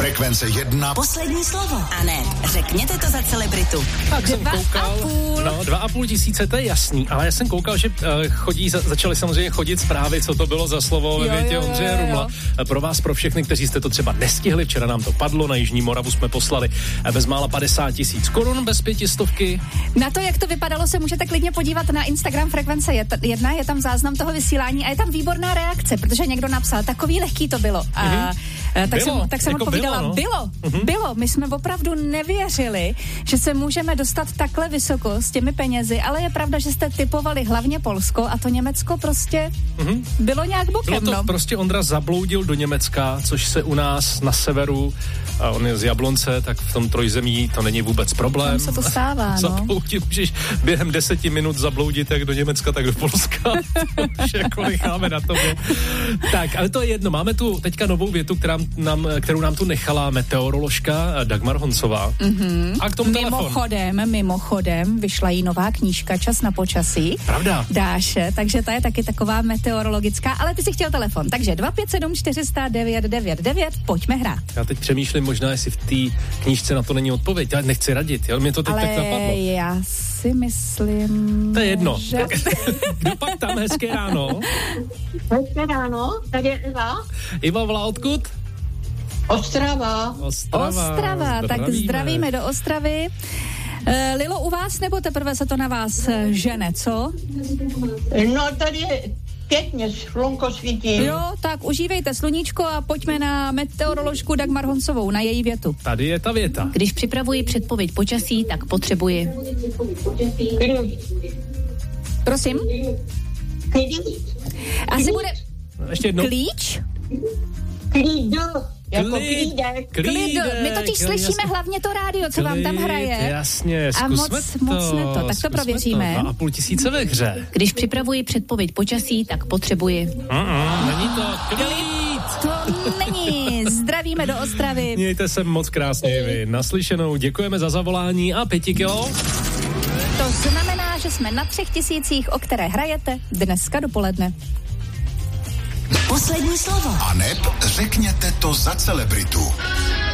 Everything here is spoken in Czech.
Frekvence 1. Poslední slovo. A ne, řekněte to za celebritu. Tak jsem koukal. 2,5 tisíce, to je jasný, ale já jsem koukal, že začaly samozřejmě chodit zprávy, co to bylo za slovo ve větě Ondřeje Rumla. Pro vás, pro všechny, kteří jste to třeba nestihli, včera nám to padlo, na Jižní Moravu jsme poslali bezmála 50 000 korun, bez 500. Na to, jak to vypadalo, se můžete klidně podívat na Instagram Frekvence 1, je tam záznam toho vysílání a je tam výborná reakce, protože někdo napsal, takový lehký to bylo. A tak jsem odpovídala, bylo. My jsme opravdu nevěřili, že se můžeme dostat takhle vysoko s těmi penězi, ale je pravda, že jste typovali hlavně Polsko a to Německo prostě bylo nějak bokem. Bylo to prostě Ondra zabloudil do Německa, což se u nás na severu, a on je z Jablonce, tak v tom trojzemí to není vůbec problém. Tam se to stává, Zabloudit, můžeš během 10 minut zabloudit jak do Německa, tak do Polska. Už jako necháme na tobě. Tak, ale to je jedno. Máme tu teďka novou větu, kterou nám tu nechala meteoroložka Dagmar Honcová. A k tomu Mimochodem, vyšla jí nová knížka Čas na počasí. Pravda. Dáše, takže ta je taky taková meteorologická, ale ty si chtěl telefon. Takže 257 400 999, pojďme hrát. Já teď přemýšlím možná, jestli v té knížce na to není odpověď. Já nechci radit, mě to teď tak napadlo. Já si myslím, to je jedno. Že... Kdo pak tam? Hezké ráno. Hezké ráno, tady je Iva. Iva volá odkud? Ostrava, tak zdravíme do Ostravy. Lilo, u vás nebo teprve se to na vás žene, co? No, tady je pěkně, slunko svítí. Jo, tak užívejte sluníčko a pojďme na meteoroložku Dagmar Honcovou, na její větu. Tady je ta věta. Když připravuji předpověď počasí, tak potřebuji... Prosím? Asi bude... Ještě jednou. Klíč? Klídu. Jako klídek. My totiž slyšíme hlavně to rádio, co vám tam hraje. Jasně, a moc ne to. Tak to prověříme. 2,5 tisíce ve hře. Když připravuji předpověď počasí, tak potřebuji... Není to klid. To není. Zdravíme do Ostravy. Mějte se moc krásně vy. Naslyšenou, děkujeme za zavolání a 5 kilo. To znamená, že jsme na 3 000, o které hrajete dneska dopoledne. Poslední slovo. A neb řekněte to za celebritu.